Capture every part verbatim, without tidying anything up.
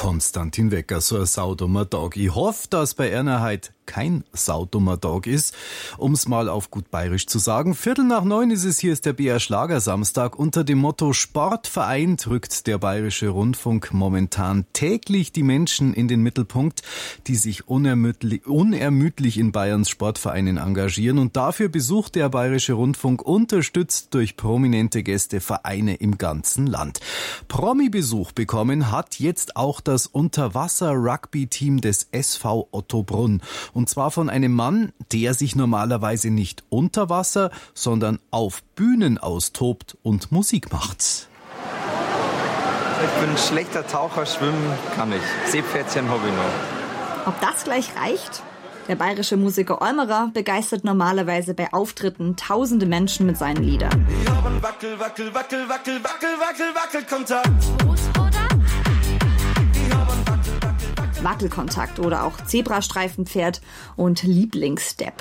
Konstantin Wecker, so ein saudummer Tag. Ich hoffe, dass bei einer heute kein saudummer Tag ist, um's mal auf gut bayerisch zu sagen. Viertel nach neun ist es, hier ist der B R Schlagersamstag. Unter dem Motto Sportverein drückt der Bayerische Rundfunk momentan täglich die Menschen in den Mittelpunkt, die sich unermüdlich, unermüdlich in Bayerns Sportvereinen engagieren. Und dafür besucht der Bayerische Rundfunk, unterstützt durch prominente Gäste, Vereine im ganzen Land. Promi-Besuch bekommen hat jetzt auch das Unterwasser-Rugby-Team des S V Ottobrunn. Und zwar von einem Mann, der sich normalerweise nicht unter Wasser, sondern auf Bühnen austobt und Musik macht. Ich bin ein schlechter Taucher, schwimmen kann ich. Seepferdchen habe ich noch. Ob das gleich reicht? Der bayerische Musiker Olmerer begeistert normalerweise bei Auftritten tausende Menschen mit seinen Liedern. Ich hab einen Wackel, Wackel, Wackel, Wackel, Wackel, Wackel, Wackelkontakt. Wackelkontakt oder auch Zebrastreifenpferd und Lieblingsstep.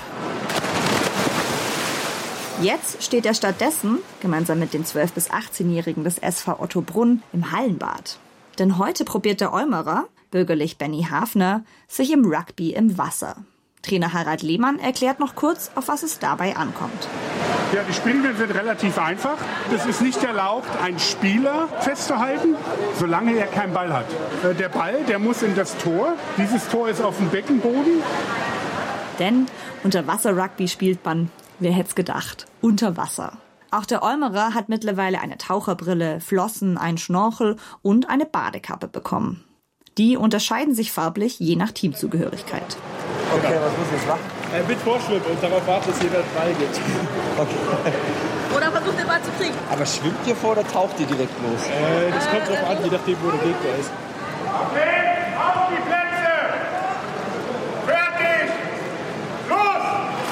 Jetzt steht er stattdessen, gemeinsam mit den zwölf- bis achtzehnjährigen des S V Ottobrunn, im Hallenbad. Denn heute probiert der Olmerer, bürgerlich Benny Hafner, sich im Rugby im Wasser. Trainer Harald Lehmann erklärt noch kurz, auf was es dabei ankommt. Ja, die Spielregeln sind relativ einfach. Es ist nicht erlaubt, einen Spieler festzuhalten, solange er keinen Ball hat. Der Ball, der muss in das Tor. Dieses Tor ist auf dem Beckenboden. Denn unter Wasser-Rugby spielt man, wer hätte es gedacht, unter Wasser. Auch der Olmerer hat mittlerweile eine Taucherbrille, Flossen, einen Schnorchel und eine Badekappe bekommen. Die unterscheiden sich farblich je nach Teamzugehörigkeit. Okay, was muss ich jetzt machen? Äh, mit Vorschwimmen und darauf warten, dass jeder einen Ball gibt. Okay. Oder versucht den Ball zu kriegen. Aber schwimmt ihr vor oder taucht ihr direkt los? Äh, das kommt drauf an, je nachdem, wo der Gegner ist. Okay, auf die Plätze! Fertig! Los!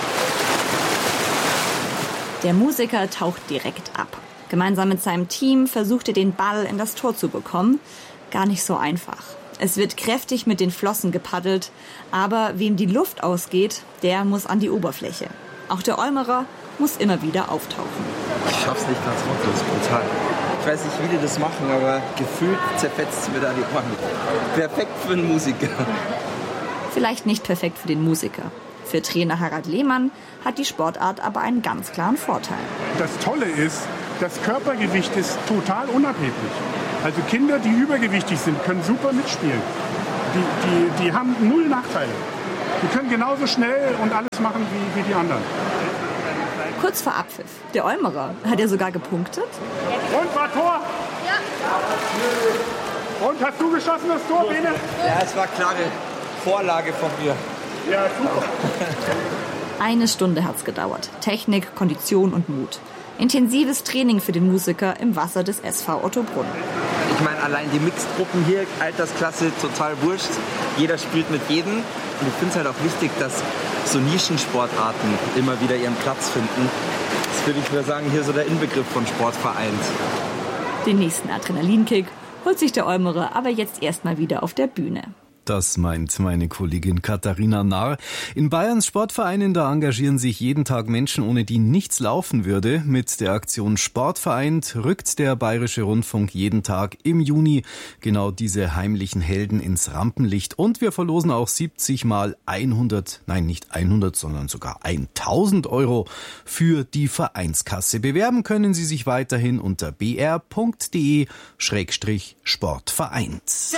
Der Musiker taucht direkt ab. Gemeinsam mit seinem Team versucht er, den Ball in das Tor zu bekommen. Gar nicht so einfach. Es wird kräftig mit den Flossen gepaddelt, aber wem die Luft ausgeht, der muss an die Oberfläche. Auch der Olmerer muss immer wieder auftauchen. Ich schaff's nicht ganz runter, das ist brutal. Ich weiß nicht, wie die das machen, aber gefühlt zerfetzt es mir da die Ohren. Perfekt für einen Musiker. Vielleicht nicht perfekt für den Musiker. Für Trainer Harald Lehmann hat die Sportart aber einen ganz klaren Vorteil. Das Tolle ist, das Körpergewicht ist total unabhängig. Also Kinder, die übergewichtig sind, können super mitspielen. Die, die, die haben null Nachteile. Die können genauso schnell und alles machen wie, wie die anderen. Kurz vor Abpfiff. Der Olmerer hat ja sogar gepunktet. Und war Tor? Ja. Und hast du geschossen das Tor, Bene? Ja, es war klare Vorlage von mir. Ja, super. Eine Stunde hat's gedauert. Technik, Kondition und Mut. Intensives Training für den Musiker im Wasser des S V Ottobrunn. Ich meine, allein die Mixed-Gruppen hier, Altersklasse, total wurscht. Jeder spielt mit jedem. Und ich finde es halt auch wichtig, dass so Nischensportarten immer wieder ihren Platz finden. Das würde ich mal sagen, hier so der Inbegriff von Sportverein. Den nächsten Adrenalinkick holt sich der Olmerer aber jetzt erstmal wieder auf der Bühne. Das meint meine Kollegin Katharina Narr. In Bayerns Sportvereinen, da engagieren sich jeden Tag Menschen, ohne die nichts laufen würde. Mit der Aktion Sportverein rückt der Bayerische Rundfunk jeden Tag im Juni genau diese heimlichen Helden ins Rampenlicht. Und wir verlosen auch siebzig mal hundert, nein nicht hundert, sondern sogar tausend Euro für die Vereinskasse. Bewerben können Sie sich weiterhin unter b r punkt d e Schrägstrich Sportvereins.